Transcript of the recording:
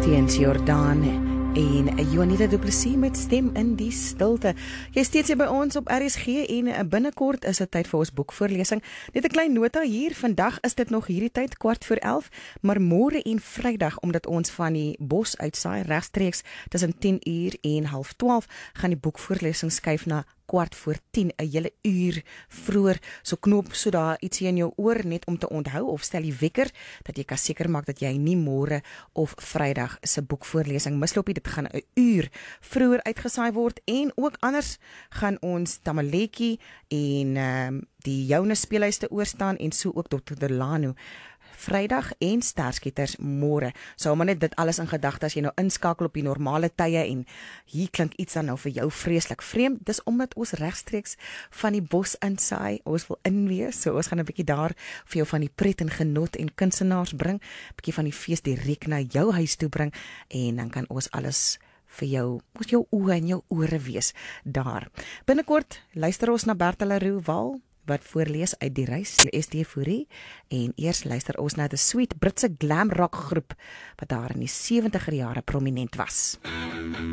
Teens Jordaan en Juanita Du Plessis met Stem in die Stilte. Jy is steeds hier by ons op RSG en binnekort is dit tyd vir ons boekvoorlesing. Net 'n klein nota hier, vandag is dit nog hierdie tyd 11:15, maar môre en Vrydag, omdat ons van die bos uitsaai regstreeks tussen 10:00 en 11:30, gaan die boekvoorlesing skuif na 10:15, 'n hele uur vroeër. So knoop so daar ietsie in jou oor net om te onthou, of stel die wekker dat jy kan seker maak dat jy nie môre of Vrydag se boekvoorlesing misloop nie. Dit gaan 'n uur vroeër uitgesaai word, en ook anders gaan ons Tamaletjie en die Joune speelhuis te oorstaan, en so ook Dr. Delano Vrydag en Sterskieters môre. So maar net dit alles in gedagte as jy nou inskakel op die normale tye en hier klink iets dan nou vir jou vreeslik vreemd. Dis omdat ons regstreeks van die bos insaai. Ons wil inwees, so ons gaan 'n bietjie daar vir jou van die pret en genot en kunstenaars bring, bietjie van die fees direk na jou huis toe bring, en dan kan ons alles vir jou, moet jou oë en jou ore wees daar. Binnekort luister ons na Bertha Leroux Wal wat voorlees uit Die Reis deur S.D. Fourie, en eers luister ons na 'n sweet Britse glam rock groep wat daar in die 70er jare prominent was.